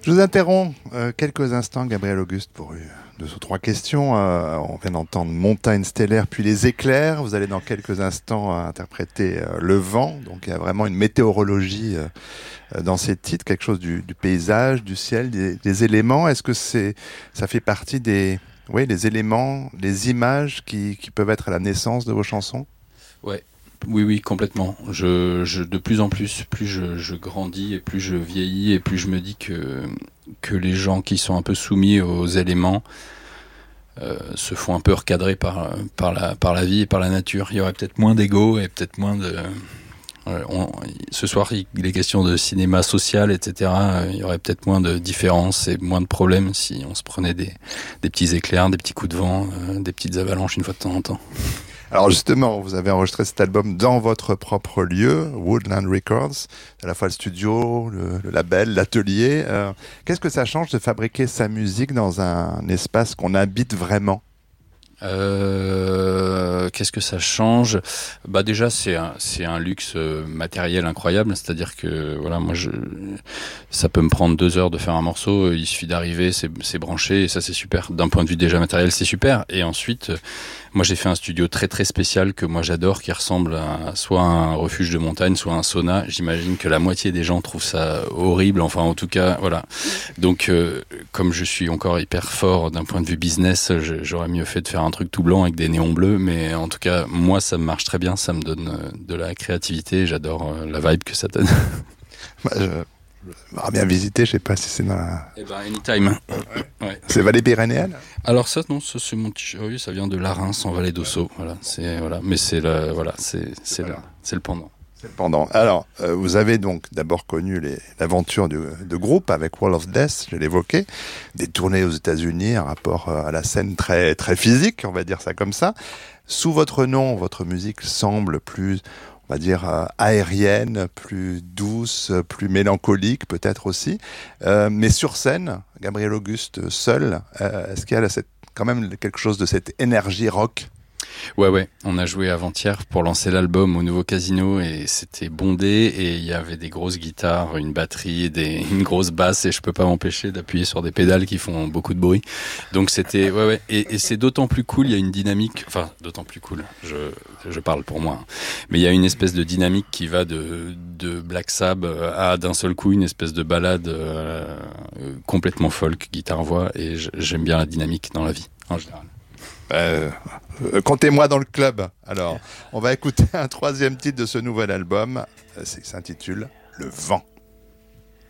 Je vous interromps quelques instants, Gabriel Auguste, pour deux ou trois questions. On vient d'entendre Montagne stellaire, puis les éclairs. Vous allez dans quelques instants interpréter le vent. Donc il y a vraiment une météorologie dans ces titres, quelque chose du paysage, du ciel, des éléments. Est-ce que ça fait partie des éléments, des images qui peuvent être à la naissance de vos chansons? Ouais. Oui, complètement. De plus en plus je grandis et plus je vieillis et plus je me dis que les gens qui sont un peu soumis aux éléments se font un peu recadrer par la vie et par la nature. Il y aurait peut-être moins d'ego et peut-être moins de... ce soir, il est question de cinéma social, etc. Il y aurait peut-être moins de différences et moins de problèmes si on se prenait des petits éclairs, des petits coups de vent, des petites avalanches une fois de temps en temps. Alors justement, vous avez enregistré cet album dans votre propre lieu, Woodland Records, à la fois le studio, le label, l'atelier. Qu'est-ce que ça change de fabriquer sa musique dans un espace qu'on habite vraiment ? Qu'est-ce que ça change ? Bah déjà c'est un luxe matériel incroyable, c'est-à-dire que voilà, ça peut me prendre 2 heures de faire un morceau, il suffit d'arriver, c'est branché et ça c'est super. D'un point de vue déjà matériel, c'est super. Et ensuite moi j'ai fait un studio très très spécial que moi j'adore, qui ressemble à soit un refuge de montagne, soit un sauna. J'imagine que la moitié des gens trouvent ça horrible, enfin en tout cas voilà. Donc comme je suis encore hyper fort d'un point de vue business, j'aurais mieux fait de faire un truc tout blanc avec des néons bleus, mais en tout cas moi ça me marche très bien, ça me donne de la créativité, j'adore la vibe que ça donne. J'aimerais bien visiter, je sais pas si c'est dans la... Eh ben anytime. Ouais. C'est Vallée Pyrénéenne ? Alors ça non, ça c'est mon oui, ça vient de Larins en Vallée d'Ossau, mais c'est le pendant. C'est le pendant. Alors, vous avez donc d'abord connu l'aventure de groupe avec Wall of Death, je l'évoquais, des tournées aux États-Unis, un rapport à la scène très très physique, on va dire ça comme ça. Sous votre nom, votre musique semble plus, on va dire, aérienne, plus douce, plus mélancolique peut-être aussi. Mais sur scène, Gabriel Auguste seul, est-ce qu'il y a quand même quelque chose de cette énergie rock ? Ouais, on a joué avant-hier pour lancer l'album au nouveau Casino et c'était bondé et il y avait des grosses guitares, une batterie, une grosse basse et je peux pas m'empêcher d'appuyer sur des pédales qui font beaucoup de bruit. Donc c'était et c'est d'autant plus cool, il y a une dynamique, enfin d'autant plus cool, je parle pour moi, mais il y a une espèce de dynamique qui va de Black Sabbath à d'un seul coup une espèce de balade complètement folk, guitare-voix, et j'aime bien la dynamique dans la vie en général. Comptez-moi dans le club. Alors, on va écouter un troisième titre de ce nouvel album. Ça s'intitule Le Vent.